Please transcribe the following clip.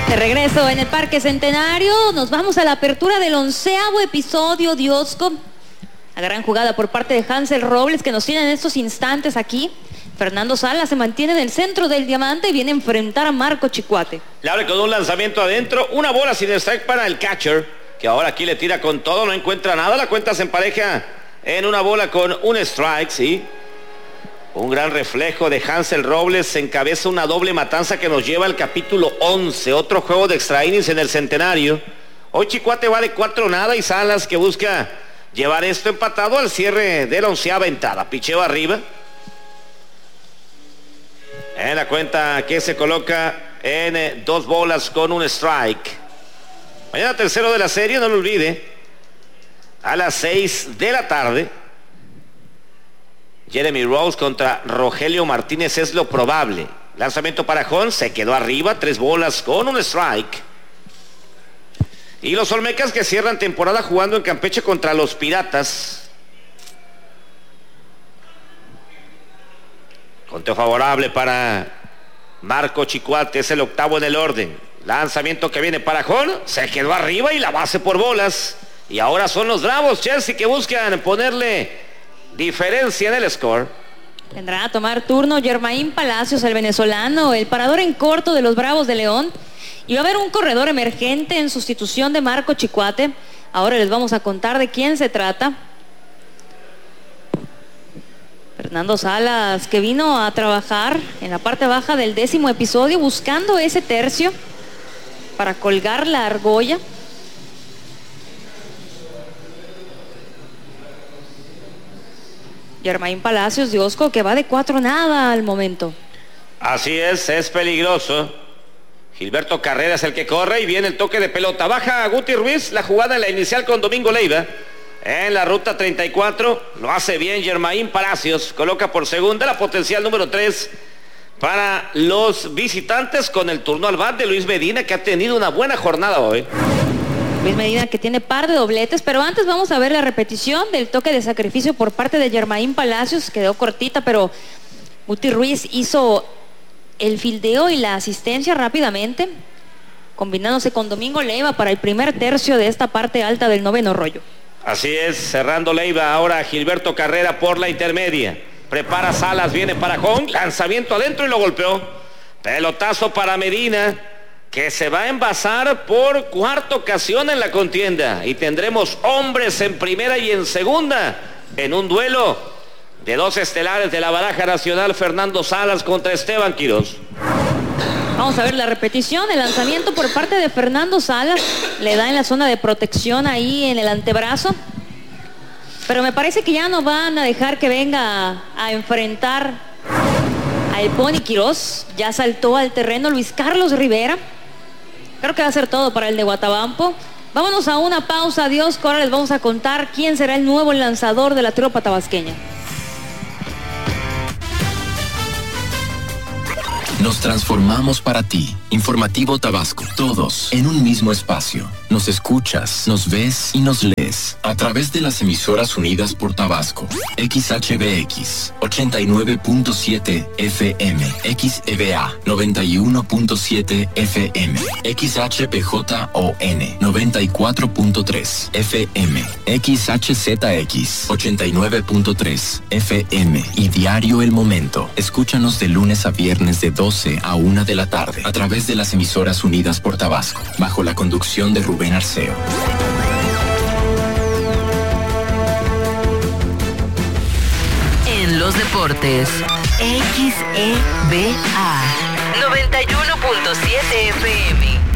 De regreso en el Parque Centenario, nos vamos a la apertura del 11º episodio de Osco. La gran jugada por parte de Hansel Robles que nos tiene en estos instantes aquí. Fernando Salas se mantiene en el centro del diamante y viene a enfrentar a Marco Chicuate. Le abre con un lanzamiento adentro, una bola sin strike para el catcher, que ahora aquí le tira con todo, no encuentra nada, la cuenta se empareja en una bola con un strike, sí. Un gran reflejo de Hansel Robles, encabeza una doble matanza que nos lleva al capítulo 11, otro juego de extra innings en el Centenario. Hoy Chicuate va de 4-0 y Salas que busca llevar esto empatado al cierre de la 11ª entrada. Picheo arriba. En la cuenta que se coloca en 2 bolas con un strike. Mañana tercero de la serie, no lo olvide. A las 6 de la tarde. Jeremy Rose contra Rogelio Martínez es lo probable. Lanzamiento para Jon, se quedó arriba, 3 bolas con un strike. Y los Olmecas que cierran temporada jugando en Campeche contra los Piratas. Conteo favorable para Marco Chicuate, es el 8º en el orden. Lanzamiento que viene para Jon, se quedó arriba y la base por bolas. Y ahora son los Bravos Chelsea que buscan ponerle diferencia en el score. Tendrá a tomar turno Germain Palacios, el venezolano, el parador en corto de los Bravos de León. Y va a haber un corredor emergente en sustitución de Marco Chicuate. Ahora les vamos a contar de quién se trata. Fernando Salas, que vino a trabajar en la parte baja del 10º episodio buscando ese tercio para colgar la argolla. Germain Palacios de Osco que va de 4-0 al momento. Así es peligroso. Gilberto Carrera es el que corre y viene el toque de pelota. Baja a Guti Ruiz, la jugada en la inicial con Domingo Leiva. En la ruta 34, lo hace bien Germain Palacios. Coloca por segunda la potencial número 3 para los visitantes con el turno al bat de Luis Medina, que ha tenido una buena jornada hoy. Luis Medina que tiene par de dobletes, pero antes vamos a ver la repetición del toque de sacrificio por parte de Germain Palacios. Quedó cortita, pero Guti Ruiz hizo el fildeo y la asistencia rápidamente, combinándose con Domingo Leiva para el primer tercio de esta parte alta del 9º rollo. Así es, cerrando Leiva, ahora Gilberto Carrera por la intermedia. Prepara Salas, viene para Jon, lanzamiento adentro y lo golpeó. Pelotazo para Medina, que se va a envasar por 4ª ocasión en la contienda. Y tendremos hombres en primera y en segunda en un duelo de 2 estelares de la baraja nacional, Fernando Salas contra Esteban Quiroz. Vamos a ver la repetición, el lanzamiento por parte de Fernando Salas, le da en la zona de protección ahí en el antebrazo, pero me parece que ya no van a dejar que venga a enfrentar al Pony Quiroz. Ya saltó al terreno Luis Carlos Rivera, creo que va a ser todo para el de Guatabampo. Vámonos a una pausa, adiós, que ahora les vamos a contar quién será el nuevo lanzador de la tropa tabasqueña. Nos transformamos para ti. Informativo Tabasco. Todos en un mismo espacio. Nos escuchas, nos ves y nos lees a través de las emisoras unidas por Tabasco. XHBX 89.7 FM, XEBA 91.7 FM, XHPJON 94.3 FM, XHZX 89.3 FM y Diario El Momento. Escúchanos de lunes a viernes de 12 a 1 de la tarde a través de las emisoras unidas por Tabasco, bajo la conducción de Rubén Arceo. En los deportes, XEBA 91.7 FM.